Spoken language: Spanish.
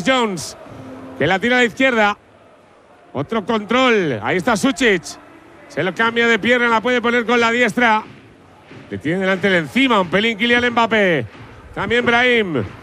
Jones, que la tira a la izquierda. Otro control. Ahí está Sučić. Se lo cambia de pierna, la puede poner con la diestra. Le tiene delante el encima un pelín Kylian Mbappé. También Brahim.